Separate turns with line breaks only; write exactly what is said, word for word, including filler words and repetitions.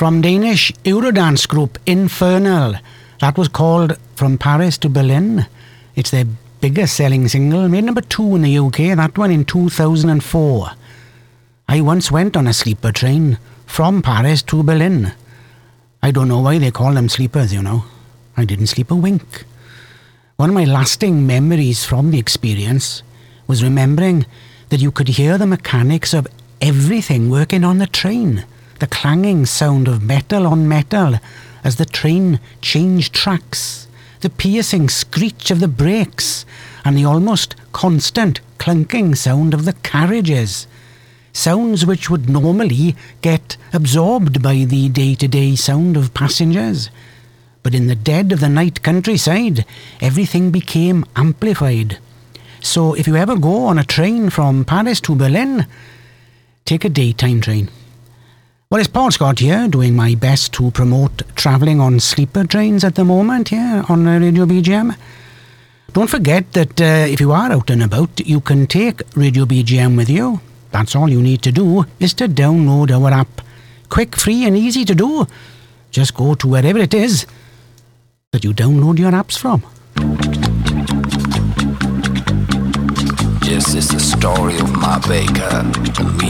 from Danish Eurodance group Infernal. That was called From Paris to Berlin. It's their biggest selling single, made number two in the U K, that one in two thousand four. I once went on a sleeper train from Paris to Berlin. I don't know why they call them sleepers, you know. I didn't sleep a wink. One of my lasting memories from the experience was remembering that you could hear the mechanics of everything working on the train. The clanging sound of metal on metal as the train changed tracks, the piercing screech of the brakes, and the almost constant clunking sound of the carriages. Sounds which would normally get absorbed by the day-to-day sound of passengers. But in the dead of the night countryside, everything became amplified. So if you ever go on a train from Paris to Berlin, take a daytime train. Well, it's Paul Scott here, doing my best to promote travelling on sleeper trains at the moment here on Radio B G M. Don't forget that uh, if you are out and about, you can take Radio B G M with you. That's all you need to do, is to download our app. Quick, free and easy to do. Just go to wherever it is that you download your apps from.
This is the story of my baker. We